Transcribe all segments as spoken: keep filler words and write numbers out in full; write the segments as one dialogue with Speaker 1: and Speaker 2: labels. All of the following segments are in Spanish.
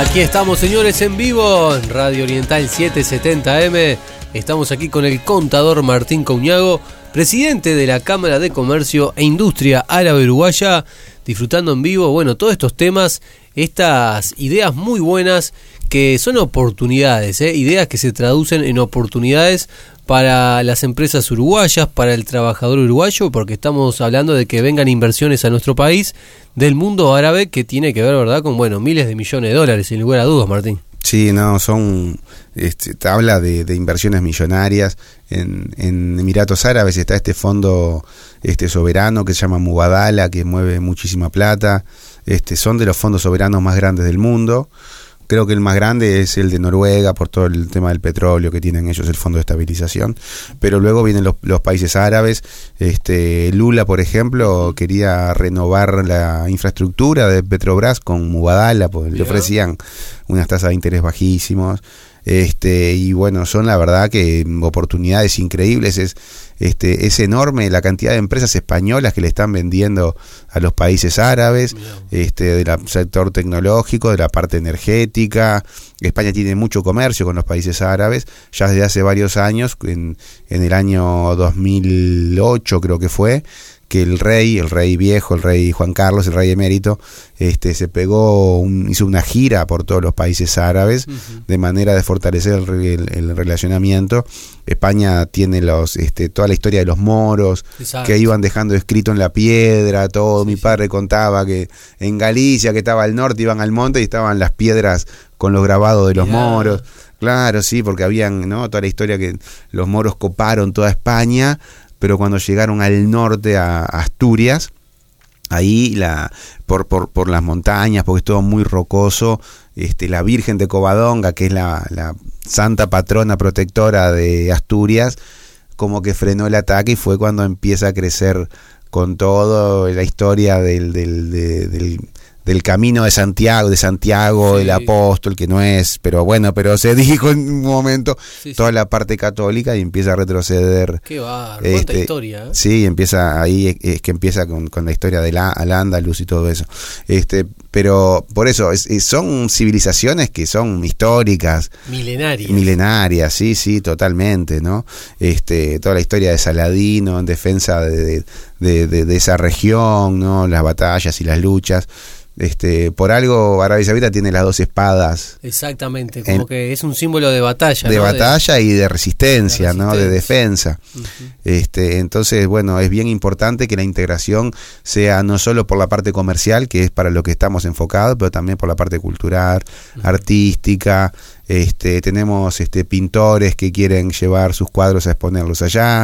Speaker 1: Aquí estamos, señores, en vivo en Radio Oriental setecientos setenta eme. Estamos aquí con el contador Martín Couñago, presidente de la Cámara de Comercio e Industria Árabe Uruguaya, disfrutando en vivo, bueno, todos estos temas, estas ideas muy buenas que son oportunidades, ¿eh? Ideas que se traducen en oportunidades para las empresas uruguayas, para el trabajador uruguayo, porque estamos hablando de que vengan inversiones a nuestro país del mundo árabe, que tiene que ver, ¿verdad?, con, bueno, miles de millones de dólares, sin lugar a dudas, Martín.
Speaker 2: Sí, no, son, este, habla de, de inversiones millonarias. En, en Emiratos Árabes está este fondo este soberano que se llama Mubadala, que mueve muchísima plata. Este, son de los fondos soberanos más grandes del mundo. Creo que el más grande es el de Noruega por todo el tema del petróleo que tienen ellos, el Fondo de Estabilización. Pero luego vienen los, los países árabes. Este, Lula, por ejemplo, quería renovar la infraestructura de Petrobras con Mubadala, pues le ofrecían unas tasas de interés bajísimos. Este, y bueno, son la verdad que oportunidades increíbles. Es, este, es enorme la cantidad de empresas españolas que le están vendiendo a los países árabes, este, del sector tecnológico, de la parte energética. España tiene mucho comercio con los países árabes, ya desde hace varios años, en, en el año dos mil ocho creo que fue, que el rey, el rey viejo, el rey Juan Carlos, el rey emérito, este, se pegó, un, hizo una gira por todos los países árabes, uh-huh, de manera de fortalecer el, el, el relacionamiento. España tiene los, este, toda la historia de los moros, exacto, que iban dejando escrito en la piedra, todo. Sí, mi padre sí. contaba que en Galicia, que estaba al norte, iban al monte y estaban las piedras con los grabados de los yeah. moros. Claro, sí, porque habían, ¿no?, toda la historia que los moros coparon toda España, pero cuando llegaron al norte, a Asturias, ahí la por, por, por las montañas, porque es todo muy rocoso, este, la Virgen de Covadonga, que es la, la santa patrona protectora de Asturias, como que frenó el ataque, y fue cuando empieza a crecer con todo la historia del, del, de, del del camino de Santiago, de Santiago, sí, el apóstol, que no es, pero bueno, pero se dijo en un momento, sí, toda sí. la parte católica, y empieza a retroceder.
Speaker 1: Qué bárbaro,
Speaker 2: este,
Speaker 1: cuánta historia, ¿eh? Sí,
Speaker 2: empieza ahí, es que empieza con, con la historia de la Al-Ándalus y todo eso. Este, pero por eso, es, es, son civilizaciones que son históricas.
Speaker 1: Milenarias.
Speaker 2: Milenarias, sí, sí, totalmente, ¿no? Este, toda la historia de Saladino en defensa de, de, de, de, de esa región, ¿no? Las batallas y las luchas. Este, por algo Arabia Saudita tiene las dos espadas.
Speaker 1: Exactamente, como en, que es un símbolo de batalla,
Speaker 2: de
Speaker 1: ¿no?
Speaker 2: batalla de, y de resistencia, de resistencia, ¿no? De defensa. Uh-huh. Este, entonces, bueno, es bien importante que la integración sea no solo por la parte comercial, que es para lo que estamos enfocados, pero también por la parte cultural, uh-huh, artística. Este, tenemos este, pintores que quieren llevar sus cuadros a exponerlos allá.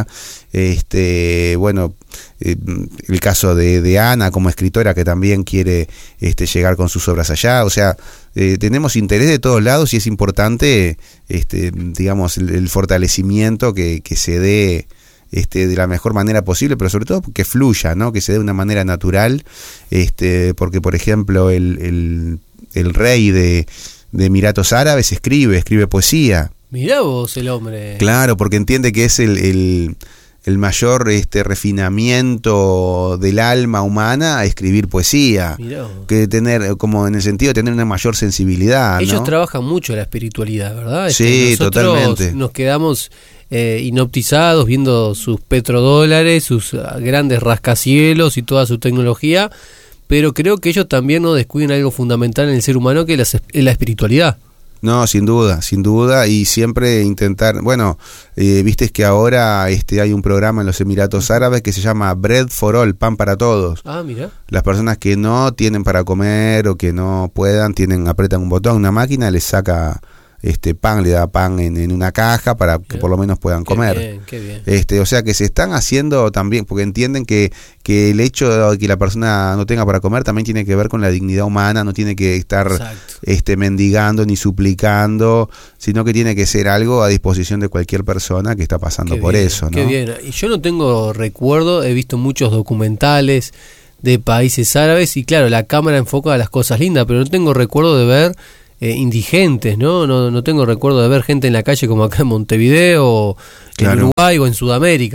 Speaker 2: Este, bueno, eh, el caso de, de Ana como escritora, que también quiere este, llegar con sus obras allá. O sea, eh, tenemos interés de todos lados, y es importante, este, digamos, el, el fortalecimiento que, que se dé este, de la mejor manera posible, pero sobre todo que fluya, ¿no? Que se dé de una manera natural. Este, porque, por ejemplo, el, el, el rey de de Emiratos Árabes escribe, escribe poesía.
Speaker 1: Mirá vos el hombre.
Speaker 2: Claro, porque entiende que es el, el, el mayor este refinamiento del alma humana a escribir poesía. Mirá vos. Que tener, como en el sentido de tener una mayor sensibilidad,
Speaker 1: ellos, ¿no? trabajan mucho la espiritualidad, ¿verdad?
Speaker 2: Sí,
Speaker 1: este, nosotros
Speaker 2: totalmente.
Speaker 1: Nos quedamos eh, inoptizados viendo sus petrodólares, sus grandes rascacielos y toda su tecnología, pero creo que ellos también no descuiden algo fundamental en el ser humano, que es la, la espiritualidad.
Speaker 2: No, sin duda, sin duda, y siempre intentar, bueno, eh, viste que ahora este hay un programa en los Emiratos Árabes que se llama Bread for All, pan para todos.
Speaker 1: Ah, mira.
Speaker 2: Las personas que no tienen para comer o que no puedan, tienen, apretan un botón, una máquina, les saca este pan, le da pan en, en una caja para bien, que por lo menos puedan qué comer.
Speaker 1: Bien, qué bien.
Speaker 2: Este, o sea que se están haciendo también, porque entienden que, que el hecho de que la persona no tenga para comer también tiene que ver con la dignidad humana, no tiene que estar este mendigando ni suplicando, sino que tiene que ser algo a disposición de cualquier persona que está pasando qué por
Speaker 1: bien,
Speaker 2: eso, ¿no?
Speaker 1: Qué bien. Y yo no tengo recuerdo, he visto muchos documentales de países árabes y claro, la cámara enfoca a las cosas lindas, pero no tengo recuerdo de ver Eh, indigentes, ¿no? ¿no? No tengo recuerdo de ver gente en la calle como acá en Montevideo o claro, en Uruguay o en Sudamérica.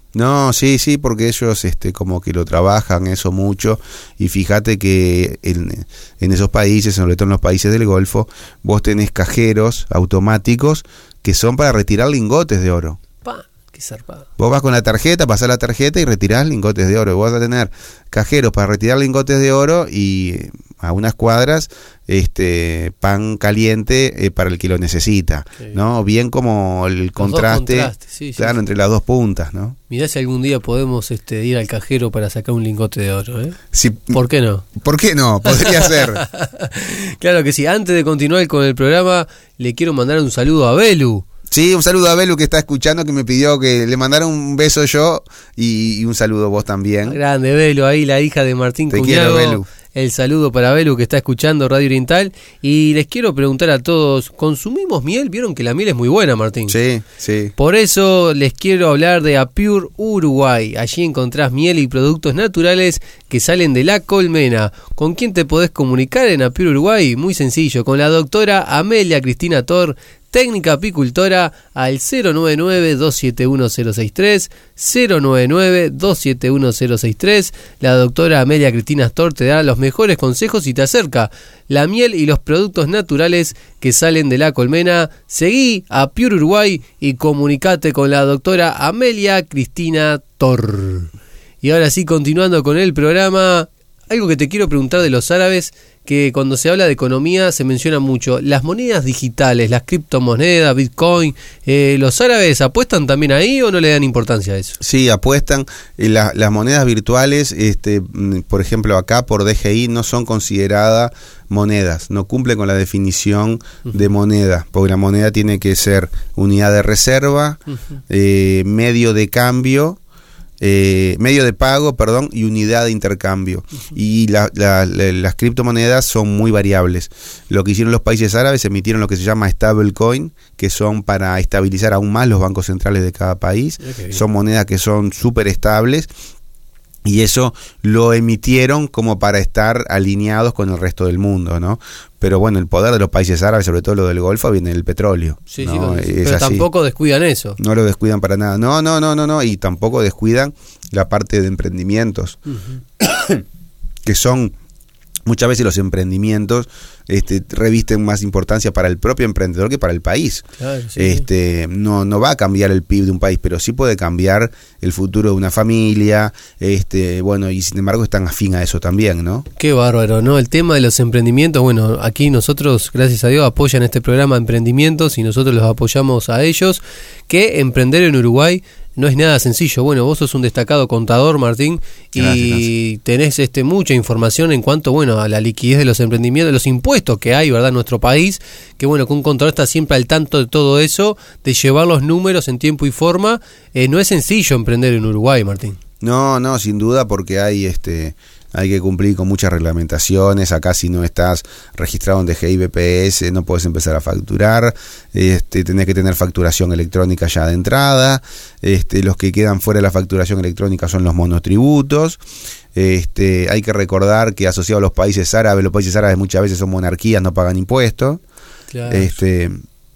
Speaker 2: No, sí, sí, porque ellos este, como que lo trabajan eso mucho, y fíjate que en, en esos países, sobre todo en los países del Golfo, vos tenés cajeros automáticos que son para retirar lingotes de oro.
Speaker 1: Pa, qué zarpado.
Speaker 2: Vos vas con la tarjeta, pasás la tarjeta y retirás lingotes de oro. Vos vas a tener cajeros para retirar lingotes de oro y a unas cuadras este pan caliente eh, para el que lo necesita, ¿no? Bien como el contraste, sí, claro, sí, entre sí. las dos puntas, ¿no?
Speaker 1: Mirá si algún día podemos este, ir al cajero para sacar un lingote de oro, ¿eh?
Speaker 2: Sí,
Speaker 1: ¿por qué no?
Speaker 2: ¿Por qué no? Podría ser.
Speaker 1: Claro que sí. Antes de continuar con el programa, le quiero mandar un saludo a Belu.
Speaker 2: Sí, un saludo a Belu que está escuchando, que me pidió que le mandara un beso yo y, y un saludo vos también.
Speaker 1: Grande Belu, ahí la hija de Martín
Speaker 2: Te
Speaker 1: Cuñago.
Speaker 2: Quiero, Belu.
Speaker 1: El saludo para Belu que está escuchando Radio Oriental. Y les quiero preguntar a todos, ¿consumimos miel? Vieron que la miel es muy buena, Martín.
Speaker 2: Sí, sí.
Speaker 1: Por eso les quiero hablar de Apure Uruguay. Allí encontrás miel y productos naturales que salen de la colmena. ¿Con quién te podés comunicar en Apure Uruguay? Muy sencillo, con la doctora Amelia Cristina Tor, técnica apicultora, al cero nueve nueve, dos siete uno cero seis tres, cero nueve nueve, dos siete uno cero seis tres. La doctora Amelia Cristina Tor te da los mejores consejos y te acerca la miel y los productos naturales que salen de la colmena. Seguí a Pure Uruguay y comunicate con la doctora Amelia Cristina Tor. Y ahora sí, continuando con el programa, algo que te quiero preguntar de los árabes, que cuando se habla de economía se menciona mucho las monedas digitales, las criptomonedas, Bitcoin. Eh, ¿Los árabes apuestan también ahí o no le dan importancia a eso?
Speaker 2: Sí, apuestan. Eh, la, las monedas virtuales, este, por ejemplo, acá por D G I no son consideradas monedas, no cumplen con la definición uh-huh. de moneda, porque la moneda tiene que ser unidad de reserva, uh-huh. eh, medio de cambio, Eh, medio de pago, perdón, y unidad de intercambio. Uh-huh. Y la, la, la, las criptomonedas son muy variables. Lo que hicieron los países árabes, emitieron lo que se llama stablecoin, que son para estabilizar aún más los bancos centrales de cada país. Okay. Son monedas que son súper estables, y eso lo emitieron como para estar alineados con el resto del mundo, ¿no? Pero bueno, el poder de los países árabes, sobre todo lo del Golfo, viene del petróleo.
Speaker 1: Sí,
Speaker 2: ¿no?
Speaker 1: sí, pero así. Tampoco descuidan eso.
Speaker 2: No lo descuidan para nada. No, no, no, no, no. Y tampoco descuidan la parte de emprendimientos, uh-huh. que son muchas veces los emprendimientos este, revisten más importancia para el propio emprendedor que para el país. Claro, sí. Este, no, no va a cambiar el P I B de un país, pero sí puede cambiar el futuro de una familia, este, bueno, y sin embargo están afín a eso también, ¿no?
Speaker 1: Qué bárbaro, ¿no? El tema de los emprendimientos, bueno, aquí nosotros, gracias a Dios, apoyan este programa Emprendimientos y nosotros los apoyamos a ellos, que emprender en Uruguay no es nada sencillo. Bueno, vos sos un destacado contador, Martín, y gracias, gracias. tenés este mucha información en cuanto, bueno, a la liquidez de los emprendimientos, de los impuestos que hay, ¿verdad?, en nuestro país, que bueno, que un contador está siempre al tanto de todo eso, de llevar los números en tiempo y forma. Eh, no es sencillo emprender en Uruguay, Martín.
Speaker 2: No, no, sin duda, porque hay este hay que cumplir con muchas reglamentaciones. Acá si no estás registrado en D G I B P S no puedes empezar a facturar, este, tenés que tener facturación electrónica ya de entrada, este, los que quedan fuera de la facturación electrónica son los monotributos. Este, hay que recordar que asociado a los países árabes, los países árabes muchas veces son monarquías, no pagan impuestos. Claro. Este,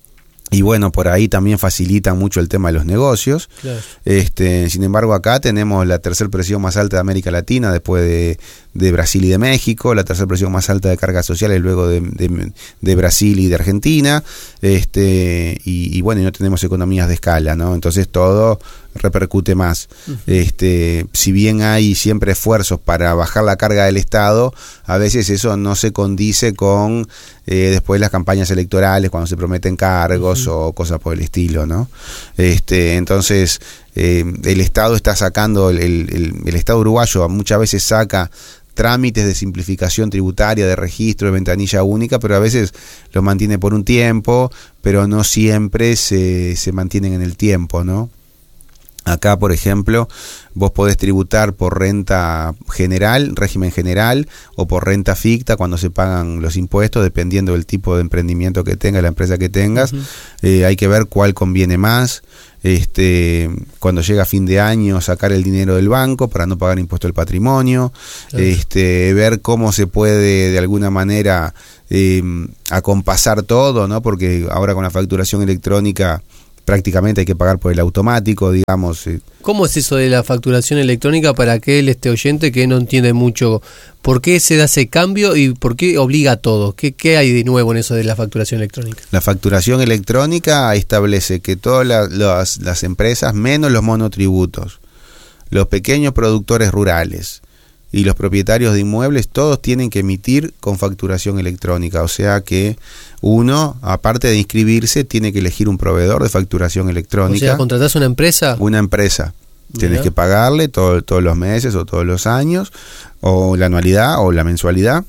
Speaker 2: y bueno, por ahí también facilitan mucho el tema de los negocios. Claro. Este, sin embargo, acá tenemos la tercera presión más alta de América Latina, después de, de Brasil y de México, la tercera presión más alta de cargas sociales luego de, de, de Brasil y de Argentina, este, y, y bueno, y no tenemos economías de escala, ¿no? Entonces todo repercute más. Uh-huh. Este, si bien hay siempre esfuerzos para bajar la carga del Estado, a veces eso no se condice con eh, después las campañas electorales, cuando se prometen cargos uh-huh. o cosas por el estilo, ¿no? Este, entonces eh, el Estado está sacando, el, el, el Estado uruguayo muchas veces saca trámites de simplificación tributaria, de registro, de ventanilla única, pero a veces los mantiene por un tiempo, pero no siempre se, se mantienen en el tiempo, ¿no? Acá, por ejemplo, vos podés tributar por renta general, régimen general, o por renta ficta cuando se pagan los impuestos, dependiendo del tipo de emprendimiento que tengas, la empresa que tengas. Uh-huh. Eh, hay que ver cuál conviene más. Este, cuando llega fin de año, sacar el dinero del banco para no pagar impuesto del patrimonio. Claro. Este, ver cómo se puede de alguna manera eh, acompasar todo, ¿no? Porque ahora con la facturación electrónica prácticamente hay que pagar por el automático, digamos. Eh.
Speaker 1: ¿Cómo es eso de la facturación electrónica para aquel este oyente que no entiende mucho? ¿Por qué se da ese cambio y por qué obliga a todos? ¿Qué, qué hay de nuevo en eso de la facturación electrónica?
Speaker 2: La facturación electrónica establece que todas la, las, las empresas, menos los monotributos, los pequeños productores rurales y los propietarios de inmuebles, todos tienen que emitir con facturación electrónica. O sea que uno, aparte de inscribirse, tiene que elegir un proveedor de facturación electrónica.
Speaker 1: O sea, ¿contratás una empresa?
Speaker 2: Una empresa.
Speaker 1: Mirá.
Speaker 2: Tienes que pagarle todo, todos los meses o todos los años, o la anualidad o la mensualidad,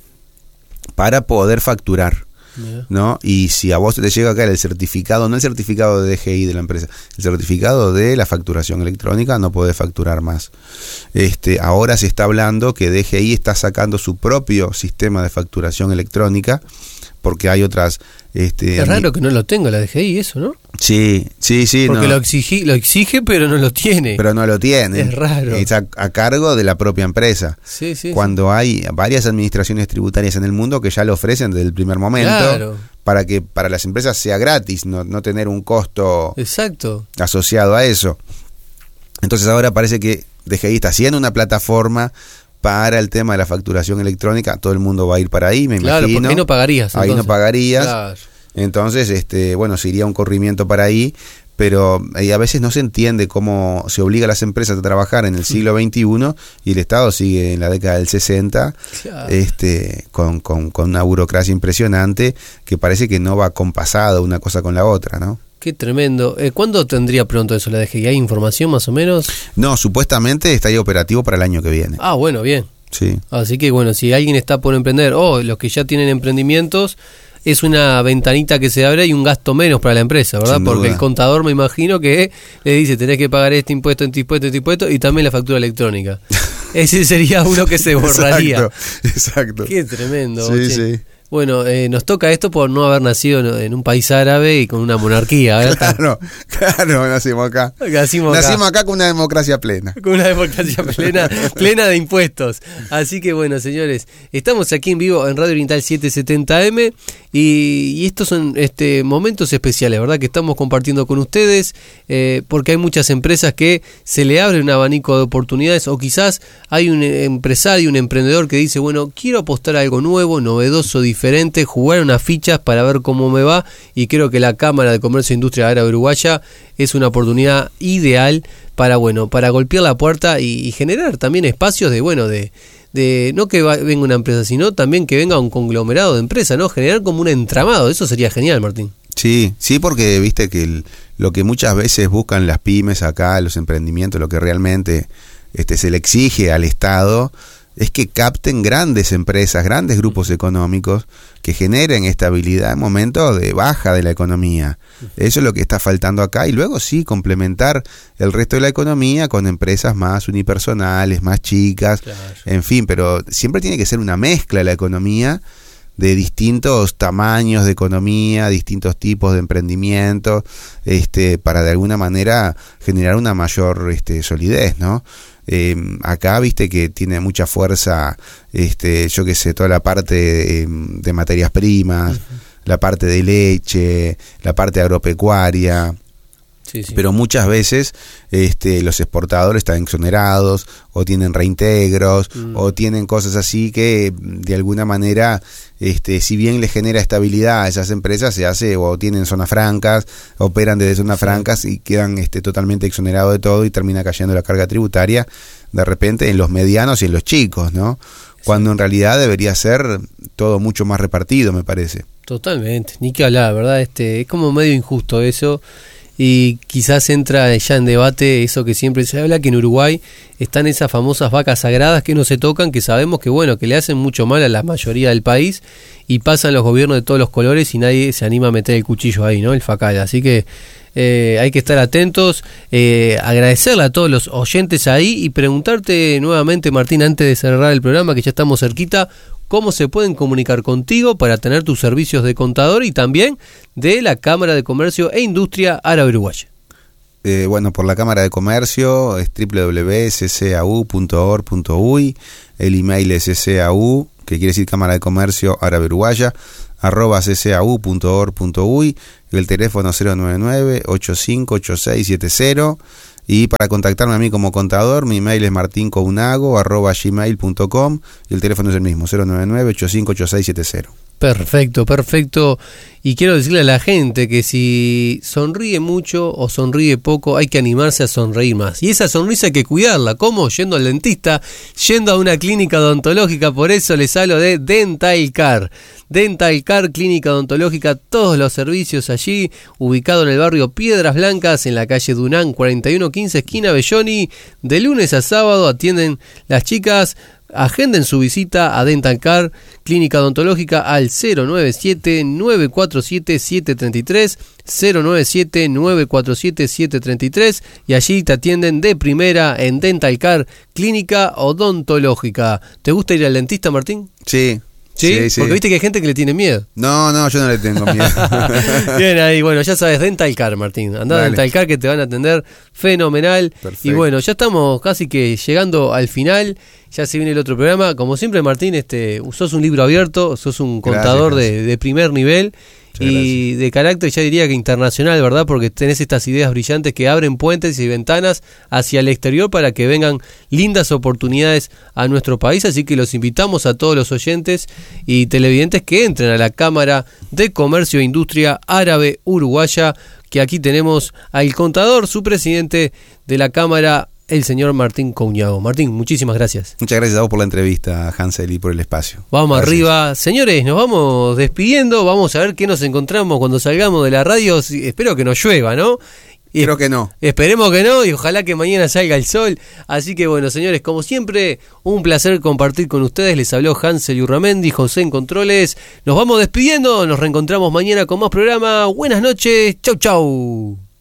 Speaker 2: para poder facturar. Mirá. ¿No? Y si a vos te llega acá el certificado, no el certificado de D G I de la empresa, el certificado de la facturación electrónica, no podés facturar más. Este, ahora se está hablando que D G I está sacando su propio sistema de facturación electrónica, porque hay otras... Este,
Speaker 1: es raro que no lo tenga la D G I, eso, ¿no?
Speaker 2: Sí, sí, sí.
Speaker 1: Porque
Speaker 2: no.
Speaker 1: lo, exige, lo exige, pero no lo tiene.
Speaker 2: Pero no lo tiene.
Speaker 1: Es raro.
Speaker 2: Está a cargo de la propia empresa.
Speaker 1: Sí, sí.
Speaker 2: Cuando
Speaker 1: sí.
Speaker 2: hay varias administraciones tributarias en el mundo que ya lo ofrecen desde el primer momento,
Speaker 1: claro,
Speaker 2: para que para las empresas sea gratis, no, no tener un costo
Speaker 1: exacto
Speaker 2: asociado a eso. Entonces ahora parece que D G I está haciendo una plataforma para el tema de la facturación electrónica. Todo el mundo va a ir para ahí, me
Speaker 1: claro,
Speaker 2: imagino.
Speaker 1: Claro, porque ahí no pagarías.
Speaker 2: Ahí
Speaker 1: entonces.
Speaker 2: no pagarías.
Speaker 1: Claro.
Speaker 2: Entonces, este, bueno, se iría un corrimiento para ahí, pero eh, a veces no se entiende cómo se obliga a las empresas a trabajar en el siglo veintiuno y el Estado sigue en la década del sesenta, claro. este, con, con, con una burocracia impresionante que parece que no va compasada una cosa con la otra, ¿no?
Speaker 1: Qué tremendo. Eh, ¿Cuándo tendría pronto eso la D G I? ¿Hay información más o menos?
Speaker 2: No, supuestamente está ahí operativo para el año que viene.
Speaker 1: Ah, bueno, bien.
Speaker 2: Sí.
Speaker 1: Así que bueno, si alguien está por emprender, o oh, los que ya tienen emprendimientos, es una ventanita que se abre y un gasto menos para la empresa, ¿verdad?
Speaker 2: Sin
Speaker 1: Porque
Speaker 2: duda.
Speaker 1: el contador me imagino que le dice, tenés que pagar este impuesto, este impuesto, este impuesto, y también la factura electrónica. Ese sería uno que se borraría.
Speaker 2: Exacto, exacto.
Speaker 1: Qué tremendo.
Speaker 2: Sí,
Speaker 1: che.
Speaker 2: sí.
Speaker 1: Bueno, eh, nos toca esto por no haber nacido en un país árabe y con una monarquía, ¿verdad?
Speaker 2: Claro, claro, nacimos acá.
Speaker 1: Nacimos acá.
Speaker 2: Nacimos acá con una democracia plena.
Speaker 1: Con una democracia plena, plena de impuestos. Así que bueno, señores, estamos aquí en vivo en Radio Oriental setecientos setenta eme y, y estos son este momentos especiales, ¿verdad? Que estamos compartiendo con ustedes, eh, porque hay muchas empresas que se le abre un abanico de oportunidades, o quizás hay un empresario, un emprendedor que dice, bueno, quiero apostar a algo nuevo, novedoso, diferente, jugar unas fichas para ver cómo me va, y creo que la Cámara de Comercio e Industria Árabe Uruguaya es una oportunidad ideal para, bueno, para golpear la puerta y, y generar también espacios de, bueno, de, de no que va, venga una empresa, sino también que venga un conglomerado de empresas, ¿no? Generar como un entramado, eso sería genial, Martín.
Speaker 2: Sí, sí, porque viste que el, lo que muchas veces buscan las pymes acá, los emprendimientos, lo que realmente este, se le exige al Estado es que capten grandes empresas, grandes grupos económicos que generen estabilidad en momentos de baja de la economía. Eso es lo que está faltando acá, y luego sí complementar el resto de la economía con empresas más unipersonales, más chicas, claro. En fin, pero siempre tiene que ser una mezcla de la economía, de distintos tamaños de economía, distintos tipos de emprendimientos, este, para de alguna manera generar una mayor este, solidez, ¿no? Eh, acá viste que tiene mucha fuerza, este, yo qué sé, toda la parte de, de materias primas, uh-huh. La parte de leche, la parte agropecuaria. Sí, sí. Pero muchas veces este, los exportadores están exonerados o tienen reintegros mm. o tienen cosas así que de alguna manera, este, si bien les genera estabilidad a esas empresas, se hace o tienen zonas francas, operan desde zonas sí. francas y quedan este, totalmente exonerados de todo, y termina cayendo la carga tributaria de repente en los medianos y en los chicos, ¿no? Cuando sí. en realidad debería ser todo mucho más repartido, me parece.
Speaker 1: Totalmente, ni que hablar, ¿verdad? Este, es como medio injusto eso. Y quizás entra ya en debate eso que siempre se habla, que en Uruguay están esas famosas vacas sagradas que no se tocan, que sabemos que bueno, que le hacen mucho mal a la mayoría del país, y pasan los gobiernos de todos los colores y nadie se anima a meter el cuchillo ahí, ¿no? El facal. Así que eh, hay que estar atentos, eh, agradecerle a todos los oyentes ahí y preguntarte nuevamente, Martín, antes de cerrar el programa, que ya estamos cerquita, cómo se pueden comunicar contigo para tener tus servicios de contador y también de la Cámara de Comercio e Industria Árabe Uruguaya.
Speaker 2: Eh, bueno, por la Cámara de Comercio es doble u doble u doble u punto c c a u punto org punto u y, el email es ccau, que quiere decir Cámara de Comercio Árabe Uruguaya, arroba c c a u punto org punto u y, el teléfono cero nueve nueve, ocho cinco ocho seis siete cero. Y para contactarme a mí como contador, mi mail es martincounago arroba gmail punto com y el teléfono es el mismo, cero nueve nueve, ocho cinco ocho seis siete cero.
Speaker 1: Perfecto, perfecto. Y quiero decirle a la gente que si sonríe mucho o sonríe poco, hay que animarse a sonreír más. Y esa sonrisa hay que cuidarla. ¿Cómo? Yendo al dentista, yendo a una clínica odontológica. Por eso les hablo de Dental Care. Dental Care, clínica odontológica, todos los servicios allí, ubicado en el barrio Piedras Blancas, en la calle Dunán cuarenta y uno quince, esquina Belloni. De lunes a sábado atienden las chicas. Agenden su visita a Dental Care, clínica odontológica, al cero nueve siete, nueve cuatro siete, siete tres tres, cero nueve siete, nueve cuatro siete, siete tres tres, y allí te atienden de primera en Dental Care, clínica odontológica. ¿Te gusta ir al dentista, Martín?
Speaker 2: Sí.
Speaker 1: ¿Sí?
Speaker 2: Sí, sí.
Speaker 1: Porque viste que hay gente que le tiene miedo.
Speaker 2: No, no, yo no le tengo miedo.
Speaker 1: Bien, ahí, bueno, ya sabes, Dental Care, Martín. Andá a Dental Care que te van a atender fenomenal.
Speaker 2: Perfecto.
Speaker 1: Y bueno, ya estamos casi que llegando al final. Ya se viene el otro programa. Como siempre, Martín, este, sos un libro abierto, sos un contador gracias, gracias. De, de primer nivel. Muchas y gracias. De carácter, ya diría que internacional, ¿verdad? Porque tenés estas ideas brillantes que abren puentes y ventanas hacia el exterior para que vengan lindas oportunidades a nuestro país. Así que los invitamos a todos los oyentes y televidentes que entren a la Cámara de Comercio e Industria Árabe Uruguaya, que aquí tenemos al contador, su presidente de la Cámara, el señor Martín Couñago. Martín, muchísimas gracias.
Speaker 2: Muchas gracias a vos por la entrevista, Hansel, y por el espacio.
Speaker 1: Vamos
Speaker 2: gracias.
Speaker 1: Arriba. Señores, nos vamos despidiendo. Vamos a ver qué nos encontramos cuando salgamos de la radio. Espero que no llueva, ¿no?
Speaker 2: Y Creo que no.
Speaker 1: Esperemos que no y ojalá que mañana salga el sol. Así que bueno, señores, como siempre, un placer compartir con ustedes. Les habló Hansel Urramendi, José en Controles. Nos vamos despidiendo. Nos reencontramos mañana con más programa. Buenas noches. Chau, chau.